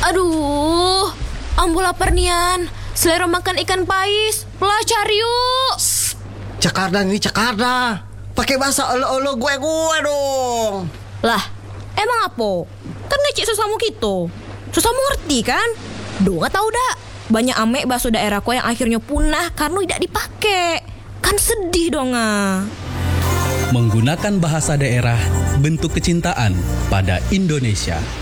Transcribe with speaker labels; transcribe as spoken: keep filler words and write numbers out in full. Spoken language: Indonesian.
Speaker 1: Aduh, ambo lapar nian. Selera makan ikan pais. Lah cari yuk.
Speaker 2: Cakarda nih cakarda. Pakai bahasa olo-olo gue-gue dong.
Speaker 1: Lah, emang apa? Kan ngecek sesamu gitu. Sesamu ngerti kan? Do nggak tahu dak. Banyak amek bakso daerahku yang akhirnya punah karena tidak dipakai. Kan sedih dong ah.
Speaker 3: Menggunakan bahasa daerah, bentuk kecintaan pada Indonesia.